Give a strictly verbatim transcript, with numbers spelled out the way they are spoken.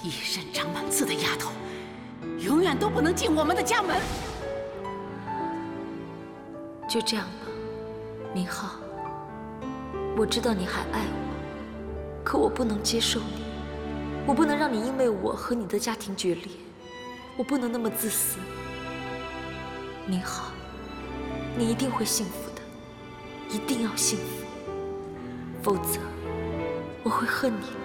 一身长满刺的丫头，永远都不能进我们的家门。 就这样吧，明浩。我知道你还爱我，可我不能接受你，我不能让你因为我和你的家庭决裂，我不能那么自私。明浩，你一定会幸福的，一定要幸福，否则我会恨你的。